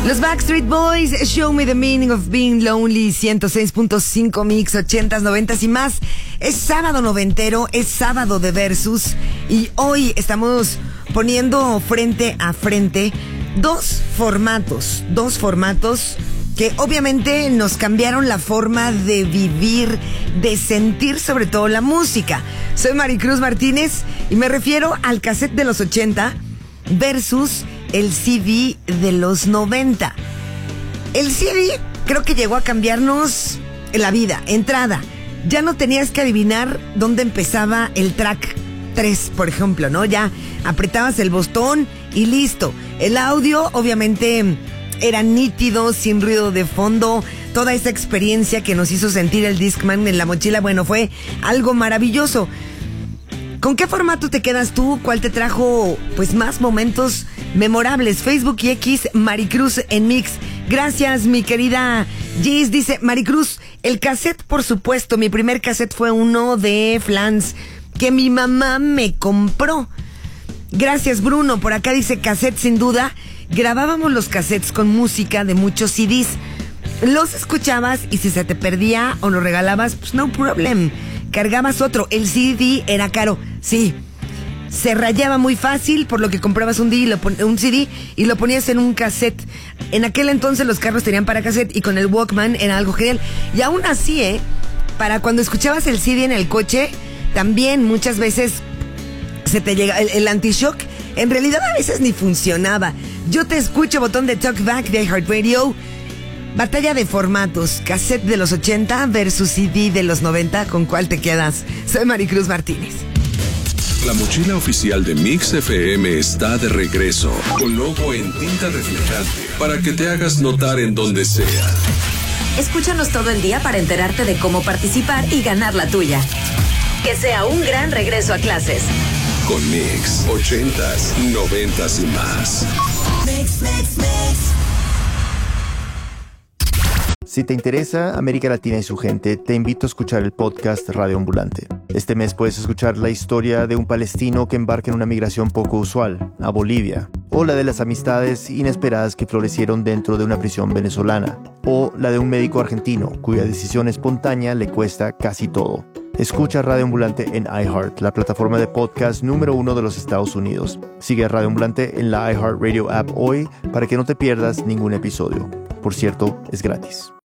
Los Backstreet Boys, Show Me the Meaning of Being Lonely, 106.5 mix, 80s, 90s y más. Es sábado noventero, es sábado de Versus y hoy estamos poniendo frente a frente dos formatos que obviamente nos cambiaron la forma de vivir, de sentir sobre todo la música. Soy Maricruz Martínez y me refiero al cassette de los 80 versus el CD de los 90. El CD creo que llegó a cambiarnos la vida. Entrada, ya no tenías que adivinar dónde empezaba el track 3, por ejemplo, ¿no? Ya apretabas el botón y listo. El audio obviamente era nítido, sin ruido de fondo. Toda esa experiencia que nos hizo sentir el Discman en la mochila, bueno, fue algo maravilloso. ¿Con qué formato te quedas tú? ¿Cuál te trajo pues más momentos memorables? Facebook y X, Maricruz en Mix. Gracias, mi querida Gis. Dice Maricruz, el cassette, por supuesto. Mi primer cassette fue uno de Flans que mi mamá me compró. Gracias, Bruno. Por acá dice cassette, sin duda. Grabábamos los cassettes con música de muchos CDs. Los escuchabas y si se te perdía o lo regalabas, pues no problem. Cargabas otro. El CD era caro, sí. Se rayaba muy fácil, por lo que comprabas un CD y lo ponías en un cassette. En aquel entonces los carros tenían para cassette y con el Walkman era algo genial. Y aún así, para cuando escuchabas el CD en el coche, también muchas veces se te llega el anti-shock. En realidad a veces ni funcionaba. Yo te escucho, botón de Talkback de iHeartRadio. Batalla de formatos, cassette de los 80 versus CD de los 90, ¿con cuál te quedas? Soy Maricruz Martínez. La mochila oficial de Mix FM está de regreso, con logo en tinta reflejante, para que te hagas notar en donde sea. Escúchanos todo el día para enterarte de cómo participar y ganar la tuya. Que sea un gran regreso a clases. Con Mix, 80s, 90s y más. Mix. Si te interesa América Latina y su gente, te invito a escuchar el podcast Radio Ambulante. Este mes puedes escuchar la historia de un palestino que embarca en una migración poco usual, a Bolivia, o la de las amistades inesperadas que florecieron dentro de una prisión venezolana, o la de un médico argentino cuya decisión espontánea le cuesta casi todo. Escucha Radio Ambulante en iHeart, la plataforma de podcast número 1 de los Estados Unidos. Sigue a Radio Ambulante en la iHeartRadio app hoy para que no te pierdas ningún episodio. Por cierto, es gratis.